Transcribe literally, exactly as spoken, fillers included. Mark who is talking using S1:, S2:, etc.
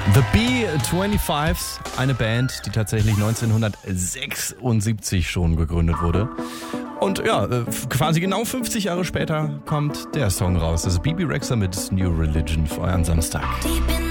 S1: The B fünfundzwanzig, eine Band, die tatsächlich neunzehnhundertsechsundsiebzig schon gegründet wurde. Und ja, quasi genau fünfzig Jahre später kommt der Song raus. Das ist Bebe Rexha mit New Religion für euren Samstag.